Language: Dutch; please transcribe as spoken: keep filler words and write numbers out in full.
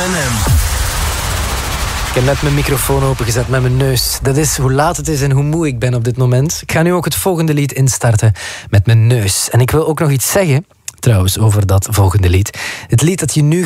en M. Ik heb net mijn microfoon opengezet met mijn neus. Dat is hoe laat het is en hoe moe ik ben op dit moment. Ik ga nu ook het volgende lied instarten met mijn neus. En ik wil ook nog iets zeggen, trouwens, over dat volgende lied. Het lied dat je nu